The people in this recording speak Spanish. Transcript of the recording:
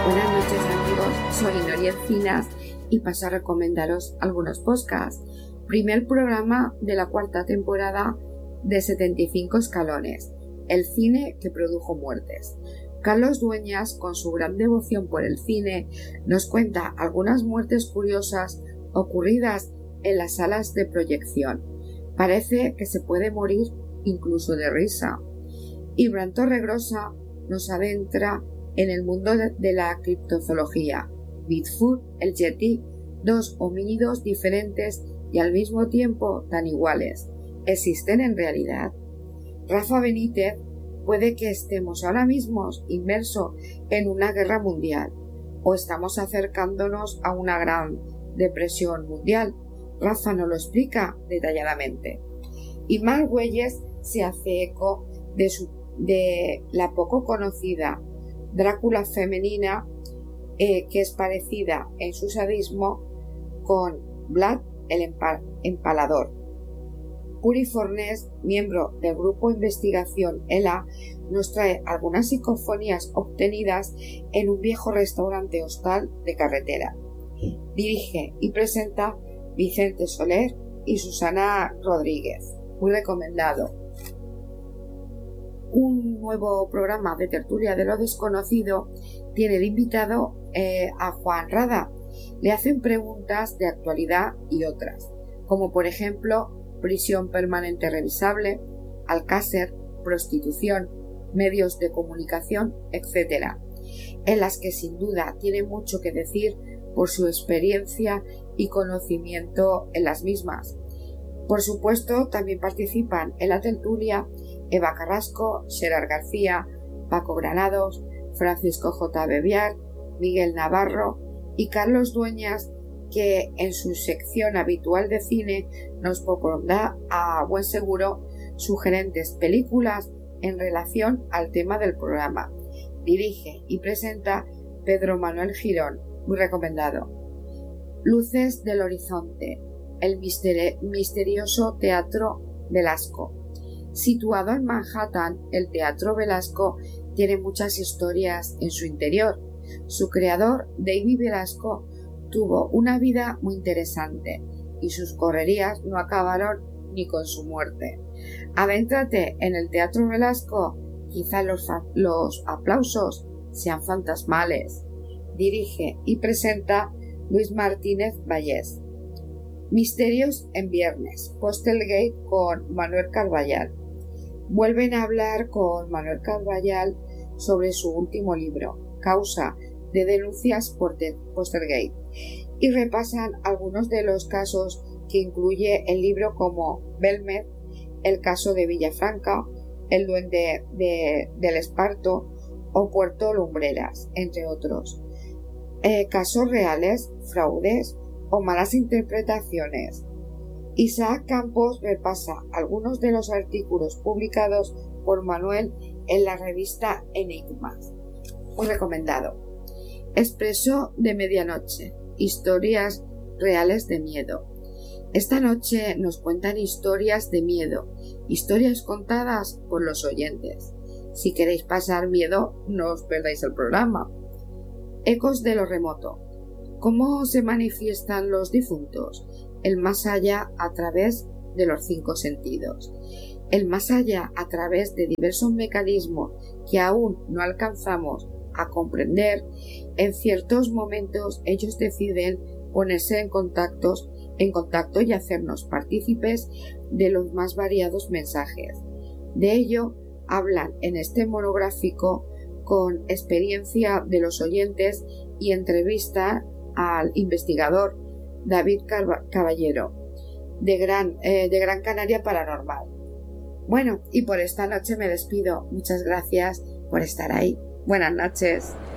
Buenas noches amigos, soy Nori Encinas y paso a recomendaros algunos podcasts. Primer programa de la cuarta temporada de 75 escalones, el cine que produjo muertes. Carlos Dueñas, con su gran devoción por el cine, nos cuenta algunas muertes curiosas ocurridas en las salas de proyección. Parece que se puede morir incluso de risa. Y Bran Torregrosa nos adentra en el mundo de la criptozoología. Bigfoot, el Yeti, dos homínidos diferentes y al mismo tiempo tan iguales. ¿Existen en realidad? Rafa Benítez, puede que estemos ahora mismo inmersos en una guerra mundial o estamos acercándonos a una gran depresión mundial. Rafa nos lo explica detalladamente. Y Mar Güelles se hace eco de la poco conocida Drácula femenina, que es parecida en su sadismo con Vlad el Empalador. Uri Fornés, miembro del grupo Investigación ELA, nos trae algunas psicofonías obtenidas en un viejo restaurante hostal de carretera. Dirige y presenta Vicente Soler y Susana Rodríguez. Muy recomendado. Un nuevo programa de tertulia de lo desconocido tiene de invitado a Juan Rada. Le hacen preguntas de actualidad y otras, como por ejemplo prisión permanente revisable, Alcácer, prostitución, medios de comunicación, etc., en las que sin duda tiene mucho que decir por su experiencia y conocimiento en las mismas. Por supuesto, también participan en la tertulia Eva Carrasco, Gerard García, Paco Granados, Francisco J. Bebiar, Miguel Navarro y Carlos Dueñas, que en su sección habitual de cine nos propondrá a buen seguro sugerentes películas en relación al tema del programa. Dirige y presenta Pedro Manuel Girón, muy recomendado. Luces del Horizonte, el misterioso Teatro Velasco. Situado en Manhattan, el Teatro Velasco tiene muchas historias en su interior. Su creador, David Velasco, tuvo una vida muy interesante y sus correrías no acabaron ni con su muerte. Adéntrate en el Teatro Velasco, quizá los aplausos sean fantasmales. Dirige y presenta Luis Martínez Vallés. Misterios en viernes, Postelgate con Manuel Carballal. Vuelven a hablar con Manuel Carballal sobre su último libro, Causa de denuncias por Postelgate, y repasan algunos de los casos que incluye el libro, como Belmed, el caso de Villafranca, el duende del Esparto o Puerto Lumbreras, entre otros. Casos reales, fraudes o malas interpretaciones. Isaac Campos repasa algunos de los artículos publicados por Manuel en la revista Enigmas. Muy recomendado. Expreso de medianoche. Historias reales de miedo. Esta noche nos cuentan historias de miedo, historias contadas por los oyentes. Si queréis pasar miedo, no os perdáis el programa. Ecos de lo remoto. ¿Cómo se manifiestan los difuntos? El más allá a través de los 5 sentidos. El más allá a través de diversos mecanismos que aún no alcanzamos a comprender. En ciertos momentos ellos deciden ponerse en contacto y hacernos partícipes de los más variados mensajes. De ello hablan en este monográfico con experiencia de los oyentes y entrevista al investigador David Caballero de Gran Canaria Paranormal. Bueno, y por esta noche me despido. Muchas gracias por estar ahí. Buenas noches.